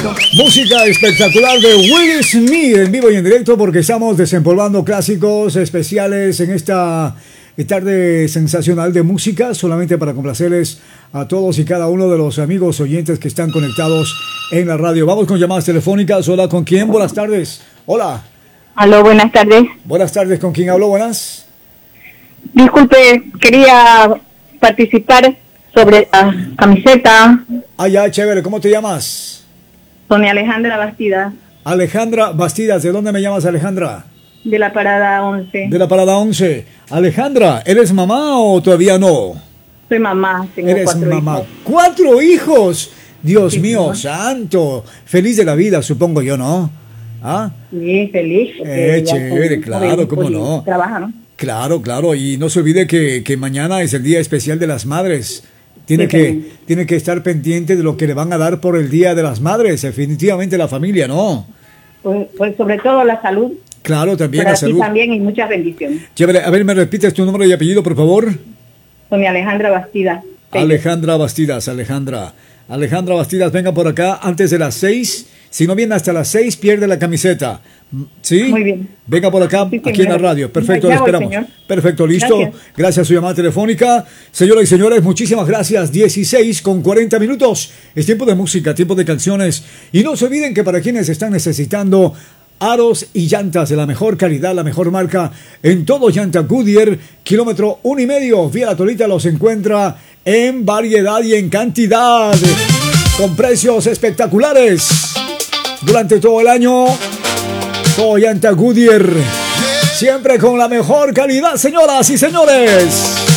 Música espectacular de Will Smith en vivo y en directo porque estamos desempolvando clásicos especiales en esta tarde sensacional de música solamente para complacerles a todos y cada uno de los amigos oyentes que están conectados en la radio. Vamos con llamadas telefónicas. Hola, ¿con quién? Buenas tardes. Hola. Aló, buenas tardes. Buenas tardes, ¿con quién hablo? Buenas. Disculpe, quería participar sobre la camiseta. Ah, ya, chévere. ¿Cómo te llamas? Sonia Alejandra Bastidas. Alejandra Bastidas. ¿De dónde me llamas, Alejandra? De la parada 11. De la parada 11. Alejandra, ¿eres mamá o todavía no? Soy mamá, tengo Eres 4 mamá. hijos. ¡4 hijos! Dios Sí, mío, señor. santo. Feliz de la vida, supongo yo, ¿no? ¿Ah? Sí, feliz. porque ya Chévere, son claro, jóvenes cómo y no. trabajan, ¿no? Claro, claro. Y no se olvide que mañana es el Día Especial de las Madres. Sí, Tiene que estar pendiente de lo que le van a dar por el Día de las Madres. Definitivamente la familia, ¿no? Pues sobre todo la salud. Claro, también Para la ti salud. también y muchas bendiciones. Chévere. A ver, ¿me repites tu nombre y apellido, por favor? Sonia Alejandra Bastidas. Alejandra Bastidas, Alejandra. Alejandra Bastidas, venga por acá antes de las 6. Si no viene hasta las 6, pierde la camiseta. ¿Sí? Muy bien. Venga por acá, Sí, aquí en la señor. radio. Perfecto, le Ya voy, esperamos. señor. Perfecto, listo. Gracias a su llamada telefónica. Señoras y señores, muchísimas gracias. 16:40 minutos. Es tiempo de música, tiempo de canciones. Y no se olviden que para quienes están necesitando aros y llantas de la mejor calidad, la mejor marca, en todo Llanta Goodyear, kilómetro 1,5, vía La Tolita los encuentra en variedad y en cantidad, con precios espectaculares. Durante todo el año, todo Llanta Goodyear, siempre con la mejor calidad, señoras y señores.